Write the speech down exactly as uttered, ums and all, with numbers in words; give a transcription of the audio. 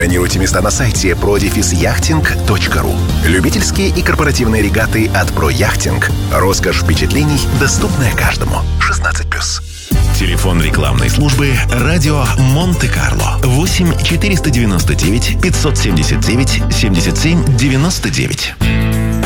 Бронируйте места на сайте продефисяхтинг точка ру. Любительские и корпоративные регаты от ProYachting. Роскошь впечатлений, доступная каждому. шестнадцать плюс. Телефон рекламной службы «Радио Монте-Карло». восемь четыреста девяносто девять пятьсот семьдесят девять семьдесят семь девяносто девять.